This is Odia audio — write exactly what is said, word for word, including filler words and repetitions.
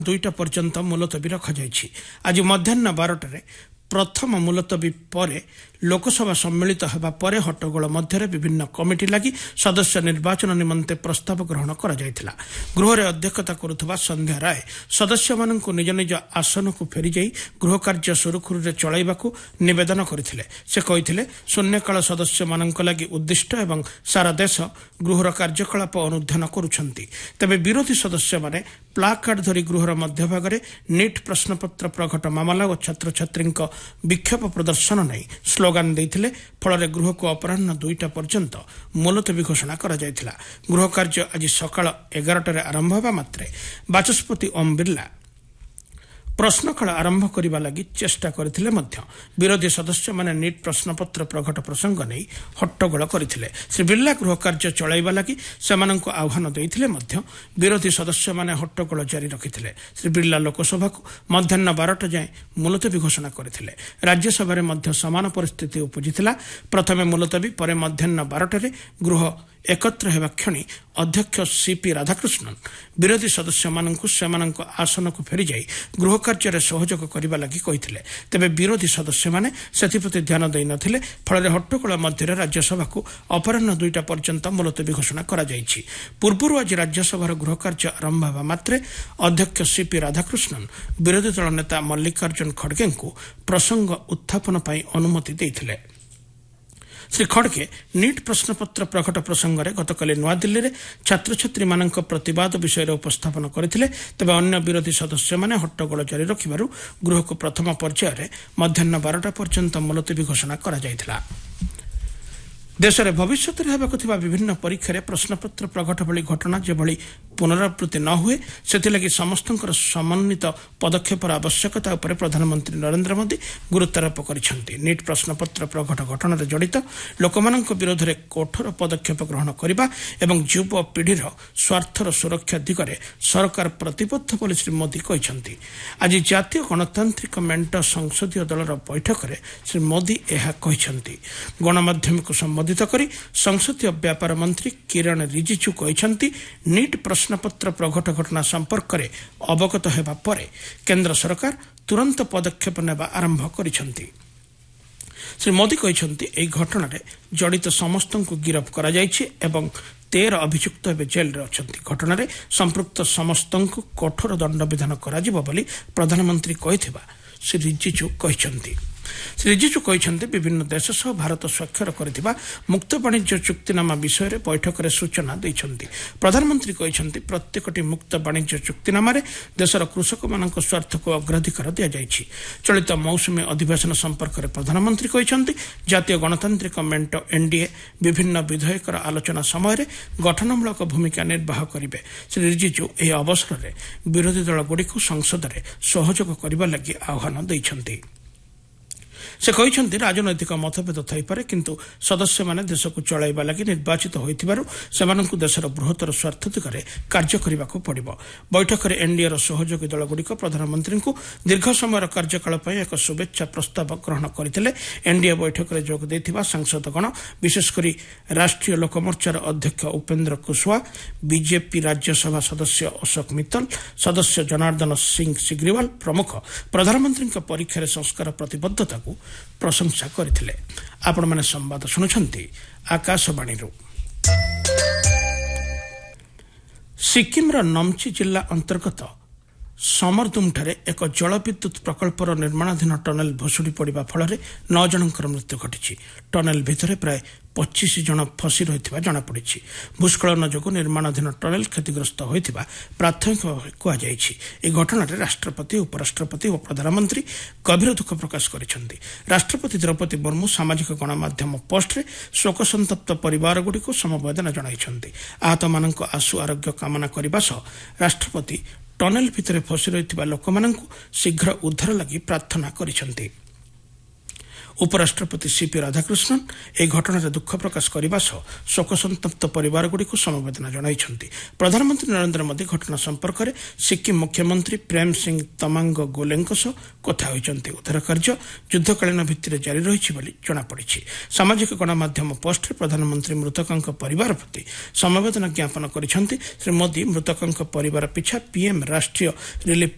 ଦୁଇଟା ପର୍ଯ୍ୟନ୍ତ ମୁଲତବୀ ରଖାଯାଇଛି। ଆଜି ମଧ୍ୟାହ୍ନ ବାରଟାରେ ପ୍ରଥମ ମୁଲତବୀ ପରେ ଲୋକସଭା ସମ୍ମିଳିତ ହେବା ପରେ ହଟ୍ଟଗୋଳ ମଧ୍ୟରେ ବିଭିନ୍ନ କମିଟି ଲାଗି ସଦସ୍ୟ ନିର୍ବାଚନ ନିମନ୍ତେ ପ୍ରସ୍ତାବ ଗ୍ରହଣ କରାଯାଇଥିଲା। ଗୃହରେ ଅଧ୍ୟକ୍ଷତା କରୁଥିବା ସନ୍ଧ୍ୟା ରାୟ ସଦସ୍ୟମାନଙ୍କୁ ନିଜ ନିଜ ଆସନକୁ ଫେରିଯାଇ ଗୃହ କାର୍ଯ୍ୟ ସୁରୁଖୁରୁରେ ଚଳାଇବାକୁ ନିବେଦନ କରିଥିଲେ। ସେ କହିଥିଲେ, ଶୂନ୍ୟକାଳ ସଦସ୍ୟମାନଙ୍କ ଲାଗି ଉଦ୍ଦିଷ୍ଟ ଏବଂ ସାରା ଦେଶ ଗୃହର କାର୍ଯ୍ୟକଳାପ ଅନୁଧ୍ୟାନ କରୁଛନ୍ତି। ତେବେ ବିରୋଧୀ ସଦସ୍ୟମାନେ ପ୍ଲାକାର୍ଡ ଧରି ଗୃହର ମଧ୍ୟଭାଗରେ ନିଟ୍ ପ୍ରଶ୍ନପତ୍ର ପ୍ରଘଟ ମାମଲା ଓ ଛାତ୍ରଛାତ୍ରୀଙ୍କ ବିକ୍ଷୋଭ ପ୍ରଦର୍ଶନ ନେଇ ସ୍ଲୋଗାନ ଦେଇଥିଲେ। ଫଳରେ ଗୃହକୁ ଅପରାହ୍ନ ଦୁଇଟା ପର୍ଯ୍ୟନ୍ତ ମୁଲତବୀ ଘୋଷଣା କରାଯାଇଥିଲା। ଗୃହ କାର୍ଯ୍ୟ ଆଜି ସକାଳ ଏଗାରଟାରେ ଆରମ୍ଭ ହେବା ମାତ୍ରେ ବାଚସ୍ପତି ଓମ୍ ବିର୍ଲା ପ୍ରଶ୍ନକାଳ ଆରମ୍ଭ କରିବା ଲାଗି ଚେଷ୍ଟା କରିଥିଲେ ମଧ୍ୟ ବିରୋଧୀ ସଦସ୍ୟମାନେ ନିଟ୍ ପ୍ରଶ୍ନପତ୍ର ପ୍ରଘଟ ପ୍ରସଙ୍ଗ ନେଇ ହଟ୍ଟଗୋଳ କରିଥିଲେ। ଶ୍ରୀ ବିର୍ଲା ଗୃହ କାର୍ଯ୍ୟ ଚଳାଇବା ଲାଗି ସେମାନଙ୍କୁ ଆହ୍ୱାନ ଦେଇଥିଲେ ମଧ୍ୟ ବିରୋଧୀ ସଦସ୍ୟମାନେ ହଟ୍ଟଗୋଳ ଜାରି ରଖିଥିଲେ। ଶ୍ରୀ ବିର୍ଲା ଲୋକସଭାକୁ ମଧ୍ୟାହ୍ନ ବାରଟା ଯାଏଁ ମୁଲତବୀ ଘୋଷଣା କରିଥିଲେ। ରାଜ୍ୟସଭାରେ ମଧ୍ୟ ସମାନ ପରିସ୍ଥିତି ଉପୁଜିଥିଲା। ପ୍ରଥମେ ମୁଲତବୀ, ପରେ ମଧ୍ୟାହ୍ନ ବାରଟାରେ ଗୃହ ଏକତ୍ର ହେବା କ୍ଷଣି ଅଧ୍ୟକ୍ଷ ସିପି ରାଧାକୃଷ୍ଣନ୍ ବିରୋଧୀ ସଦସ୍ୟମାନଙ୍କୁ ସେମାନଙ୍କ ଆସନକୁ ଫେରିଯାଇ ଗୃହ କାର୍ଯ୍ୟରେ ସହଯୋଗ କରିବା ଲାଗି କହିଥିଲେ। ତେବେ ବିରୋଧୀ ସଦସ୍ୟମାନେ ସେଥିପ୍ରତି ଧ୍ୟାନ ଦେଇନଥିଲେ। ଫଳରେ ହଟ୍ଟଗୋଳ ମଧ୍ୟରେ ରାଜ୍ୟସଭାକୁ ଅପରାହ୍ନ ଦୁଇଟା ପର୍ଯ୍ୟନ୍ତ ମୁଲତବୀ ଘୋଷଣା କରାଯାଇଛି। ପୂର୍ବରୁ ଆଜି ରାଜ୍ୟସଭାର ଗୃହ କାର୍ଯ୍ୟ ଆରମ୍ଭ ହେବା ମାତ୍ରେ ଅଧ୍ୟକ୍ଷ ସିପି ରାଧାକୃଷ୍ଣନ୍ ବିରୋଧୀ ଦଳ ନେତା ମଲ୍ଲିକାର୍ଜୁନ ଖଡଗେଙ୍କୁ ପ୍ରସଙ୍ଗ ଉତ୍ଥାପନ ପାଇଁ ଅନୁମତି ଦେଇଥିଲେ। ଶ୍ରୀ ଖଡ୍ଗେ ନିଟ୍ ପ୍ରଶ୍ନପତ୍ର ପ୍ରଘଟ ପ୍ରସଙ୍ଗରେ ଗତକାଲି ନୂଆଦିଲ୍ଲୀରେ ଛାତ୍ରଛାତ୍ରୀମାନଙ୍କ ପ୍ରତିବାଦ ବିଷୟରେ ଉପସ୍ଥାପନ କରିଥିଲେ। ତେବେ ଅନ୍ୟ ବିରୋଧୀ ସଦସ୍ୟମାନେ ହଟ୍ଟଗୋଳ ଜାରି ରଖିବାରୁ ଗୃହକୁ ପ୍ରଥମ ପର୍ଯ୍ୟାୟରେ ମଧ୍ୟାହ୍ନ ବାରଟା ପର୍ଯ୍ୟନ୍ତ ମୁଲତବୀ ଘୋଷଣା କରାଯାଇଥିଲା। ଦେଶରେ ଭବିଷ୍ୟତରେ ହେବାକୁ ଥିବା ବିଭିନ୍ନ ପରୀକ୍ଷାରେ ପ୍ରଶ୍ନପତ୍ର ପ୍ରଘଟ ଭଳି ଘଟଣା ଯେଭଳି ପୁନରାବୃତ୍ତି ନ ହୁଏ, ସେଥିଲାଗି ସମସ୍ତଙ୍କର ସମନ୍ୱିତ ପଦକ୍ଷେପର ଆବଶ୍ୟକତା ଉପରେ ପ୍ରଧାନମନ୍ତ୍ରୀ ନରେନ୍ଦ୍ର ମୋଦି ଗୁରୁତ୍ୱାରୋପ କରିଛନ୍ତି। ନିଟ୍ ପ୍ରଶ୍ନପତ୍ର ପ୍ରଘଟ ଘଟଣାରେ ଜଡ଼ିତ ଲୋକମାନଙ୍କ ବିରୋଧରେ କଠୋର ପଦକ୍ଷେପ ଗ୍ରହଣ କରିବା ଏବଂ ଯୁବପିଢ଼ିର ସ୍ୱାର୍ଥର ସୁରକ୍ଷା ଦିଗରେ ସରକାର ପ୍ରତିବଦ୍ଧ ବୋଲି ଶ୍ରୀ ମୋଦି କହିଛନ୍ତି। ଆଜି ଜାତୀୟ ଗଣତାନ୍ତ୍ରିକ ମେଣ୍ଟ ସଂସଦୀୟ ଦଳର ବୈଠକରେ ଶ୍ରୀ ମୋଦି ଏହା କହିଛନ୍ତି। ଗଣମାଧ୍ୟମକୁ ସମ୍ବୋଧିତ କରି ସଂସଦୀୟ ବ୍ୟାପାର ମନ୍ତ୍ରୀ କିରଣ ରିଜିଜୁ କହିଛନ୍ତି, ନିଟ୍ ପ୍ରଶ୍ନପତ୍ର ପ୍ରଘଟ ଘଟଣା ସମ୍ପର୍କରେ ଅବଗତ ହେବା ପରେ କେନ୍ଦ୍ର ସରକାର ତୁରନ୍ତ ପଦକ୍ଷେପ ନେବା ଆରମ୍ଭ କରିଛନ୍ତି। ଶ୍ରୀ ମୋଦି କହିଛନ୍ତି, ଏହି ଘଟଣାରେ ଜଡ଼ିତ ସମସ୍ତଙ୍କୁ ଗିରଫ କରାଯାଇଛି ଏବଂ ତେର ଅଭିଯୁକ୍ତ ଏବେ ଜେଲ୍ରେ ଅଛନ୍ତି। ଘଟଣାରେ ସମ୍ପୃକ୍ତ ସମସ୍ତଙ୍କୁ କଠୋର ଦଣ୍ଡବିଧାନ କରାଯିବ ବୋଲି ପ୍ରଧାନମନ୍ତ୍ରୀ କହିଥିବା ଶ୍ରୀ ରିଜିଜୁ କହିଛନ୍ତି। ଶ୍ରୀ ରିଜିଜୁ କହିଛନ୍ତି, ବିଭିନ୍ନ ଦେଶ ସହ ଭାରତ ସ୍ୱାକ୍ଷର କରିଥିବା ମୁକ୍ତ ବାଣିଜ୍ୟ ଚୁକ୍ତିନାମା ବିଷୟରେ ବୈଠକରେ ସୂଚନା ଦେଇଛନ୍ତି। ପ୍ରଧାନମନ୍ତ୍ରୀ କହିଛନ୍ତି, ପ୍ରତ୍ୟେକଟି ମୁକ୍ତ ବାଣିଜ୍ୟ ଚୁକ୍ତିନାମାରେ ଦେଶର କୃଷକମାନଙ୍କ ସ୍ୱାର୍ଥକୁ ଅଗ୍ରାଧିକାର ଦିଆଯାଇଛି। ଚଳିତ ମୌସୁମୀ ଅଧିବେଶନ ସମ୍ପର୍କରେ ପ୍ରଧାନମନ୍ତ୍ରୀ କହିଛନ୍ତି, ଜାତୀୟ ଗଣତାନ୍ତ୍ରିକ ମେଣ୍ଟ ଏନ୍ଡିଏ ବିଭିନ୍ନ ବିଧେୟକର ଆଲୋଚନା ସମୟରେ ଗଠନମୂଳକ ଭୂମିକା ନିର୍ବାହ କରିବେ। ଶ୍ରୀ ରିଜିଜୁ ଏହି ଅବସରରେ ବିରୋଧୀ ଦଳଗୁଡ଼ିକୁ ସଂସଦରେ ସହଯୋଗ କରିବା ଲାଗି ଆହ୍ୱାନ ଦେଇଛନ୍ତି। ସେ କହିଛନ୍ତି, ରାଜନୈତିକ ମତଭେଦ ଥାଇପାରେ, କିନ୍ତୁ ସଦସ୍ୟମାନେ ଦେଶକୁ ଚଳାଇବା ଲାଗି ନିର୍ବାଚିତ ହୋଇଥିବାରୁ ସେମାନଙ୍କୁ ଦେଶର ବୃହତ୍ତର ସ୍ୱାର୍ଥ ଦିଗରେ କାର୍ଯ୍ୟ କରିବାକୁ ପଡ଼ିବ। ବୈଠକରେ ଏନ୍ଡିଏର ସହଯୋଗୀ ଦଳଗୁଡ଼ିକ ପ୍ରଧାନମନ୍ତ୍ରୀଙ୍କୁ ଦୀର୍ଘ ସମୟର କାର୍ଯ୍ୟକାଳ ପାଇଁ ଏକ ଶୁଭେଚ୍ଛା ପ୍ରସ୍ତାବ ଗ୍ରହଣ କରିଥିଲେ। ଏନ୍ଡିଏ ବୈଠକରେ ଯୋଗ ଦେଇଥିବା ସାଂସଦଗଣ, ବିଶେଷକରି ରାଷ୍ଟ୍ରୀୟ ଲୋକମୋର୍ଚ୍ଚାର ଅଧ୍ୟକ୍ଷ ଉପେନ୍ଦ୍ର କୁଶୱାହା, ବିଜେପି ରାଜ୍ୟସଭା ସଦସ୍ୟ ଅଶୋକ ମିତ୍ତଲ, ସଦସ୍ୟ ଜନାର୍ଦ୍ଦନ ସିଂ ସିଗ୍ରିୱାଲ ପ୍ରମୁଖ ପ୍ରଧାନମନ୍ତ୍ରୀଙ୍କ ପରୀକ୍ଷାରେ ସଂସ୍କାର ପ୍ରତିବଦ୍ଧତାକୁ ପ୍ରଶଂସା କରିଥିଲେ। ଆପଣମାନେ ସମ୍ବାଦ ଶୁଣୁଛନ୍ତି ଆକାଶବାଣୀରୁ। ସିକିମ୍ର ନମ୍ଚି ଜିଲ୍ଲା ଅନ୍ତର୍ଗତ ସମରଦୁମ୍ଠାରେ ଏକ ଜଳବିଦ୍ୟୁତ୍ ପ୍ରକଳ୍ପର ନିର୍ମାଣାଧୀନ ଟନେଲ ଭୁଶୁଡ଼ି ପଡ଼ିବା ଫଳରେ ନଅ ଜଣଙ୍କର ମୃତ୍ୟୁ ଘଟିଛି। ଟନେଲ ଭିତରେ ପ୍ରାୟ ପଚିଶ ଜଣ ଫସି ରହିଥିବା ଜଣାପଡ଼ିଛି। ଭୂସ୍ଖଳନ ଯୋଗୁଁ ନିର୍ମାଣାଧୀନ ଟନେଲ କ୍ଷତିଗ୍ରସ୍ତ ହୋଇଥିବା ପ୍ରାଥମିକ ଭାବେ କୁହାଯାଇଛି। ଏହି ଘଟଣାରେ ରାଷ୍ଟ୍ରପତି, ଉପରାଷ୍ଟ୍ରପତି ଓ ପ୍ରଧାନମନ୍ତ୍ରୀ ଗଭୀର ଦୁଃଖ ପ୍ରକାଶ କରିଛନ୍ତି। ରାଷ୍ଟ୍ରପତି ଦ୍ରୌପଦୀ ମୁର୍ମୁ ସାମାଜିକ ଗଣମାଧ୍ୟମ ପୋଷ୍ଟରେ ଶୋକସନ୍ତପ୍ତ ପରିବାରଗୁଡ଼ିକୁ ସମବେଦନା ଜଣାଇଛନ୍ତି। ଆହତମାନଙ୍କ ଆଶୁ ଆରୋଗ୍ୟ କାମନା କରିବା ସହ ରାଷ୍ଟ୍ରପତି ଟନେଲ ଭିତରେ ଫସି ରହିଥିବା ଲୋକମାନଙ୍କୁ ଶୀଘ୍ର ଉଦ୍ଧାର ଲାଗି ପ୍ରାର୍ଥନା କରିଛନ୍ତି। ଉପରାଷ୍ଟ୍ରପତି ସିପି ରାଧାକୃଷ୍ଣନ୍ ଏହି ଘଟଣାରେ ଦୁଃଖ ପ୍ରକାଶ କରିବା ସହ ଶୋକସନ୍ତପ୍ତ ପରିବାରଗୁଡ଼ିକୁ ସମବେଦନା ଜଣାଇଛନ୍ତି। ପ୍ରଧାନମନ୍ତ୍ରୀ ନରେନ୍ଦ୍ର ମୋଦି ଘଟଣା ସମ୍ପର୍କରେ ସିକ୍କିମ୍ ମୁଖ୍ୟମନ୍ତ୍ରୀ ପ୍ରେମ ସିଂ ତମାଙ୍ଗ ଗୋଲେଙ୍କ ସହ କଥା ହୋଇଛନ୍ତି। ଉଦ୍ଧାର କାର୍ଯ୍ୟ ଯୁଦ୍ଧକାଳୀନ ଭିତ୍ତିରେ ଜାରି ରହିଛି ବୋଲି ଜଣାପଡ଼ିଛି। ସାମାଜିକ ଗଣମାଧ୍ୟମ ପୋଷ୍ଟରେ ପ୍ରଧାନମନ୍ତ୍ରୀ ମୃତକଙ୍କ ପରିବାର ପ୍ରତି ସମବେଦନା ଜ୍ଞାପନ କରିଛନ୍ତି। ଶ୍ରୀ ମୋଦି ମୃତକଙ୍କ ପରିବାର ପିଛା ପିଏମ୍ ରାଷ୍ଟ୍ରୀୟ ରିଲିଫ୍